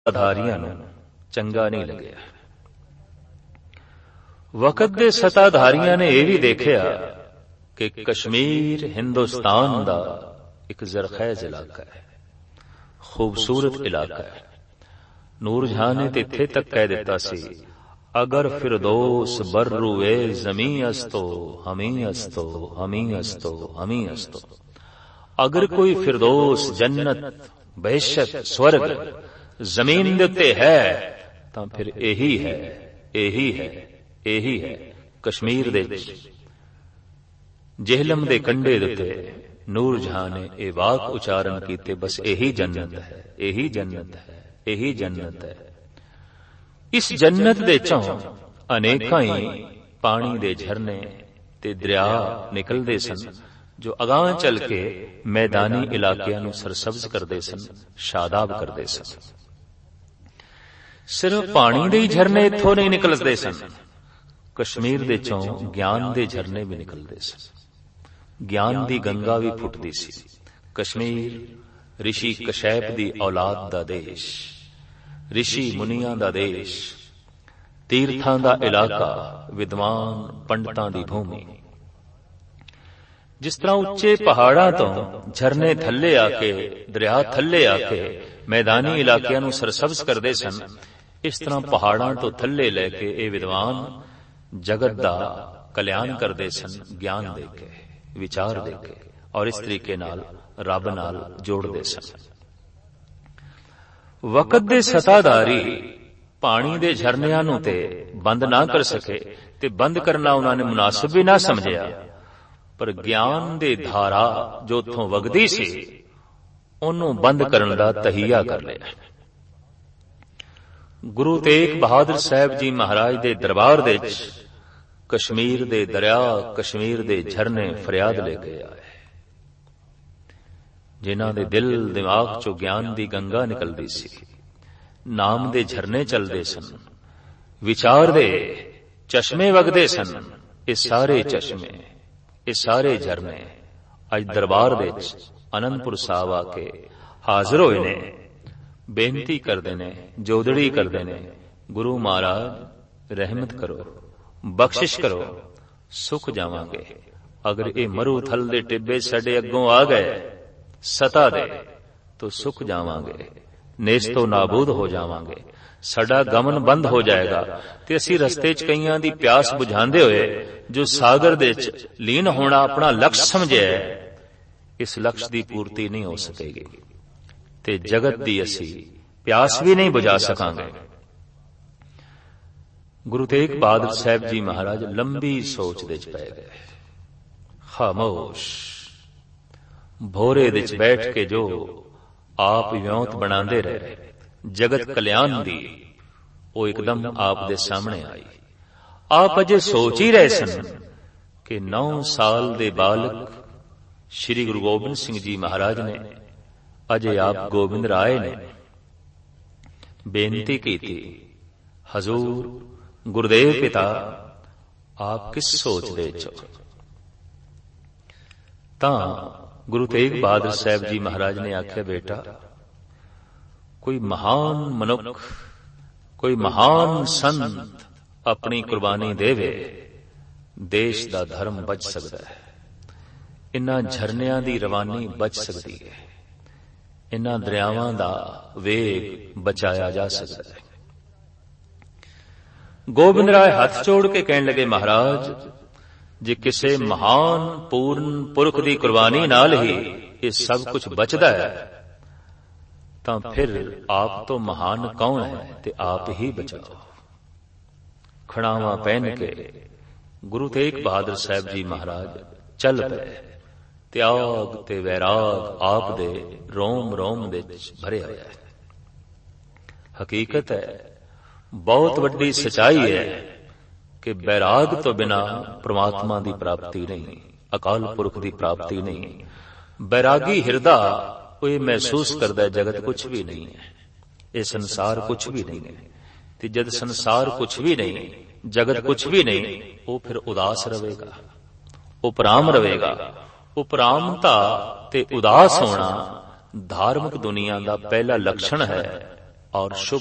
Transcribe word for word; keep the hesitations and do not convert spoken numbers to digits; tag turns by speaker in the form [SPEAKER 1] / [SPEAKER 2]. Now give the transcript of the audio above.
[SPEAKER 1] ਸਤਾਧਾਰੀਆਂ ਨੂੰ ਚੰਗਾ ਨਹੀਂ ਲੱਗਿਆ। ਵਕਤ ਦੇ ਸਤਾਧਾਰੀਆਂ ਨੇ ਇਹ ਵੀ ਦੇਖਿਆ ਕਿ ਕਸ਼ਮੀਰ ਹਿੰਦੁਸਤਾਨ ਦਾ ਇੱਕ ਜ਼ਰਖੈਜ਼ ਇਲਾਕਾ ਹੈ, ਖੂਬਸੂਰਤ ਇਲਾਕਾ ਹੈ। ਨੂਰ ਜਹਾਂ ਨੇ ਤੇ ਇੱਥੇ ਤੱਕ ਕਹਿ ਦਿੱਤਾ ਸੀ, ਅਗਰ ਫਿਰਦੌਸ ਬਰੂਏ ਜ਼ਮੀਂ ਅਸਤੋ ਹਮੀ ਅਸਤੋ ਹਮੀ ਅਸਤੋ ਹਮੀ ਅਸਤੋ। ਅਗਰ ਕੋਈ ਫਿਰਦੌਸ ਜੰਨਤ ਬਹਿਸ਼ਤ ਸਵਰਗ ਜ਼ਮੀਨ ਦੇ ਉੱਤੇ ਹੈ ਤਾਂ ਫਿਰ ਇਹੀ ਹੈ, ਇਹੀ ਹੈ, ਇਹੀ ਹੈ। ਕਸ਼ਮੀਰ ਦੇ ਜਿਹਲਮ ਦੇ ਕੰਢੇ ਦੇ ਉੱਤੇ ਨੂਰ ਜਹਾਂ ਨੇ ਇਹ ਵਾਕ ਉਚਾਰਨ ਕੀਤੇ, ਬਸ ਇਹੀ ਜੰਨਤ ਹੈ, ਇਹੀ ਜੰਨਤ ਹੈ, ਇਹੀ ਜੰਨਤ ਹੈ। ਇਸ ਜੰਨਤ ਦੇ ਚੋਂ ਅਨੇਕਾਂ ਹੀ ਪਾਣੀ ਦੇ ਝਰਨੇ ਤੇ ਦਰਿਆ ਨਿਕਲਦੇ ਸਨ, ਜੋ ਅਗਾਂਹ ਚੱਲ ਕੇ ਮੈਦਾਨੀ ਇਲਾਕਿਆਂ ਨੂੰ ਸਰਸਬਜ਼ ਕਰਦੇ ਸਨ, ਸ਼ਾਦਾਬ ਕਰਦੇ ਸਨ। ਸਿਰਫ ਪਾਣੀ ਦੇ ਹੀ ਝਰਨੇ ਇੱਥੋਂ ਨਹੀਂ ਨਿਕਲਦੇ ਸਨ, ਕਸ਼ਮੀਰ ਦੇ ਚੋਂ ਗਿਆਨ ਦੇ ਝਰਨੇ ਵੀ ਨਿਕਲਦੇ ਸਨ। ਗਿਆਨ ਦੀ ਗੰਗਾ ਵੀ ਫੁੱਟਦੀ ਸੀ। ਕਸ਼ਮੀਰ ਰਿਸ਼ੀ ਕਸ਼ੈਪ ਦੀ ਔਲਾਦ ਦਾ ਦੇਸ਼, ਰਿਸ਼ੀ ਮੁਨੀਆਂ ਦਾ ਦੇਸ਼, ਤੀਰਥਾਂ ਦਾ ਇਲਾਕਾ, ਵਿਦਵਾਨ ਪੰਡਤਾਂ ਦੀ ਭੂਮੀ। ਜਿਸ ਤਰ੍ਹਾਂ ਉੱਚੇ ਪਹਾੜਾਂ ਤੋਂ ਝਰਨੇ ਥੱਲੇ ਆ ਕੇ, ਦਰਿਆ ਥੱਲੇ ਆ ਕੇ ਮੈਦਾਨੀ ਇਲਾਕਿਆਂ ਨੂੰ ਸਰਸਬਜ਼ ਕਰਦੇ ਸਨ, ਇਸ ਤਰ੍ਹਾਂ ਪਹਾੜਾਂ ਤੋਂ ਥੱਲੇ ਲੈ ਕੇ ਇਹ ਵਿਦਵਾਨ ਜਗਤ ਦਾ ਕਲਿਆਣ ਕਰਦੇ ਸਨ, ਗਿਆਨ ਦੇ ਕੇ, ਵਿਚਾਰ ਦੇ ਕੇ, ਔਰ ਇਸ ਤਰੀਕੇ ਨਾਲ ਰੱਬ ਨਾਲ ਜੋੜਦੇ ਸਨ। ਵਕਤ ਦੇ ਸਤਾਧਾਰੀ ਪਾਣੀ ਦੇ ਝਰਨਿਆਂ ਨੂੰ ਤੇ ਬੰਦ ਨਾ ਕਰ ਸਕੇ, ਤੇ ਬੰਦ ਕਰਨਾ ਉਹਨਾਂ ਨੇ ਮੁਨਾਸਿਬ ਵੀ ਨਾ ਸਮਝਿਆ, ਪਰ ਗਿਆਨ ਦੀ ਧਾਰਾ ਜੋ ਉੱਥੋਂ ਵਗਦੀ ਸੀ ਉਹਨੂੰ ਬੰਦ ਕਰਨ ਦਾ ਤਹੀਆ ਕਰ ਲਿਆ। ਗੁਰੂ ਤੇਗ ਬਹਾਦਰ ਸਾਹਿਬ ਜੀ ਮਹਾਰਾਜ ਦੇ ਦਰਬਾਰ ਦੇ ਵਿੱਚ ਕਸ਼ਮੀਰ ਦੇ ਦਰਿਆ, ਕਸ਼ਮੀਰ ਦੇ ਝਰਨੇ ਫਰਿਆਦ ਲੈ ਕੇ ਆਏ। ਜਿਨ੍ਹਾਂ ਦੇ ਦਿਲ ਦਿਮਾਗ ਚੋਂ ਗਿਆਨ ਦੀ ਗੰਗਾ ਨਿਕਲਦੀ ਸੀ, ਨਾਮ ਦੇ ਝਰਨੇ ਚੱਲਦੇ ਸਨ, ਵਿਚਾਰ ਦੇ ਚਸ਼ਮੇ ਵਗਦੇ ਸਨ, ਇਹ ਸਾਰੇ ਚਸ਼ਮੇ, ਇਹ ਸਾਰੇ ਝਰਨੇ ਅੱਜ ਦਰਬਾਰ ਦੇ ਵਿੱਚ ਅਨੰਦਪੁਰ ਸਾਹਿਬ ਆ ਕੇ ਹਾਜ਼ਰ ਹੋਏ ਨੇ। ਬੇਨਤੀ ਕਰਦੇ ਨੇ, ਜੋਦੜੀ ਕਰਦੇ ਨੇ, ਗੁਰੂ ਮਹਾਰਾਜ ਰਹਿਮਤ ਕਰੋ, ਬਖਸ਼ਿਸ਼ ਕਰੋ, ਸੁੱਕ ਜਾਵਾਂਗੇ। ਅਗਰ ਇਹ ਮਰੂ ਥਲ ਦੇ ਟਿੱਬੇ ਸਾਡੇ ਅੱਗੋਂ ਆ ਗਏ ਸਤਾ ਦੇ, ਤਾਂ ਸੁੱਕ ਜਾਵਾਂਗੇ, ਨੇਸਤੋ ਨਾਬੂਦ ਹੋ ਜਾਵਾਂਗੇ, ਸਾਡਾ ਗਮਨ ਬੰਦ ਹੋ ਜਾਏਗਾ, ਤੇ ਅਸੀਂ ਰਸਤੇ 'ਚ ਕਈਆਂ ਦੀ ਪਿਆਸ ਬੁਝਾਉਂਦੇ ਹੋਏ ਜੋ ਸਾਗਰ ਦੇ 'ਚ ਲੀਨ ਹੋਣਾ ਆਪਣਾ ਲਕਸ਼ ਸਮਝਿਆ, ਇਸ ਲਕਸ਼ ਦੀ ਪੂਰਤੀ ਨਹੀਂ ਹੋ ਸਕੇਗੀ, ਤੇ ਜਗਤ ਦੀ ਅਸੀਂ ਪਿਆਸ ਵੀ ਨਹੀਂ ਬੁਝਾ ਸਕਾਂਗੇ। ਗੁਰੂ ਤੇਗ ਬਹਾਦਰ ਸਾਹਿਬ ਜੀ ਮਹਾਰਾਜ ਲੰਬੀ ਸੋਚ ਦੇ 'ਚ ਪੈ ਗਏ। ਖਾਮੋਸ਼ ਭੋਰੇ ਦੇ 'ਚ ਬੈਠ ਕੇ ਜੋ ਆਪ ਵਿਉਂਤ ਬਣਾਉਂਦੇ ਰਹੇ ਜਗਤ ਕਲਿਆਣ ਦੀ, ਉਹ ਇੱਕਦਮ ਆਪ ਦੇ ਸਾਹਮਣੇ ਆਈ। ਆਪ ਅਜੇ ਸੋਚ ਹੀ ਰਹੇ ਸਨ ਕਿ ਨੌ ਸਾਲ ਦੇ ਬਾਲਕ ਸ਼੍ਰੀ ਗੁਰੂ ਗੋਬਿੰਦ ਸਿੰਘ ਜੀ ਮਹਾਰਾਜ ਨੇ, ਅਜੇ ਆਪ ਗੋਬਿੰਦ ਰਾਏ ਨੇ, ਬੇਨਤੀ ਕੀਤੀ, ਹਜ਼ੂਰ ਗੁਰਦੇਵ ਪਿਤਾ ਆਪ ਕਿਸ ਸੋਚਦੇ ਚੋ? ਤਾਂ ਗੁਰੂ ਤੇਗ ਬਹਾਦਰ ਸਾਹਿਬ ਜੀ ਮਹਾਰਾਜ ਨੇ ਆਖਿਆ, ਬੇਟਾ ਕੋਈ ਮਹਾਨ ਮਨੁੱਖ, ਕੋਈ ਮਹਾਨ ਸੰਤ ਆਪਣੀ ਕੁਰਬਾਨੀ ਦੇਵੇ, ਦੇਸ਼ ਦਾ ਧਰਮ ਬਚ ਸਕਦਾ ਹੈ, ਇਨ੍ਹਾਂ ਝਰਨਿਆਂ ਦੀ ਰਵਾਨੀ ਬਚ ਸਕਦੀ ਹੈ, ਇਨ੍ਹਾਂ ਦਰਿਆਵਾਂ ਦਾ ਵੇਗ ਬਚਾਇਆ ਜਾ ਸਕਦਾ ਹੈ। ਗੋਬਿੰਦ ਰਾਏ ਹੱਥ ਜੋੜ ਕੇ ਕਹਿਣ ਲੱਗੇ, ਮਹਾਰਾਜ ਜੇ ਕਿਸੇ ਮਹਾਨ ਪੂਰਨ ਪੁਰਖ ਦੀ ਕੁਰਬਾਨੀ ਨਾਲ ਹੀ ਇਹ ਸਭ ਕੁਝ ਬਚਦਾ ਹੈ, ਤਾਂ ਫਿਰ ਆਪ ਤੋਂ ਮਹਾਨ ਕੌਣ ਹੈ, ਤੇ ਆਪ ਹੀ ਬਚਾਓ। ਖੜਾਵਾਂ ਪਹਿਨ ਕੇ ਗੁਰੂ ਤੇਗ ਬਹਾਦਰ ਸਾਹਿਬ ਜੀ ਮਹਾਰਾਜ ਚੱਲ ਪਏ। ਤਿਆਗ ਤੇ ਵੈਰਾਗ ਆਪ ਦੇ ਰੋਮ ਰੋਮ ਵਿੱਚ ਭਰਿਆ ਹੋਇਆ ਹੈ। ਹਕੀਕਤ ਹੈ, ਬਹੁਤ ਵੱਡੀ ਸਚਾਈ ਹੈ ਕਿ ਵੈਰਾਗ ਤੋਂ ਬਿਨਾ ਪ੍ਰਮਾਤਮਾ ਦੀ ਪ੍ਰਾਪਤੀ ਨਹੀਂ, ਅਕਾਲ ਪੁਰਖ ਦੀ ਪ੍ਰਾਪਤੀ ਨਹੀਂ। ਵੈਰਾਗੀ ਹਿਰਦਾ ਉਹ ਇਹ ਮਹਿਸੂਸ ਕਰਦਾ ਹੈ ਜਗਤ ਕੁਛ ਵੀ ਨਹੀਂ ਹੈ, ਇਹ ਸੰਸਾਰ ਕੁਛ ਵੀ ਨਹੀਂ ਹੈ, ਤੇ ਜਦ ਸੰਸਾਰ ਕੁਛ ਵੀ ਨਹੀਂ, ਜਗਤ ਕੁਛ ਵੀ ਨਹੀਂ, ਉਹ ਫਿਰ ਉਦਾਸ ਰਹੇਗਾ, ਉਪਰਾਮ ਰਹੇਗਾ। ਉਪਰਾਮਤਾ ਤੇ ਉਦਾਸ ਹੋਣਾ ਧਾਰਮਿਕ ਦੁਨੀਆ ਦਾ ਪਹਿਲਾ ਲੱਛਣ ਹੈ, ਔਰ ਸ਼ੁਭ